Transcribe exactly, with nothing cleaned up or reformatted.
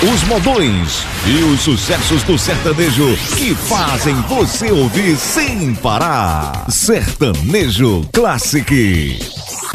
os modões e os sucessos do sertanejo que fazem você ouvir sem parar. Sertanejo Classic.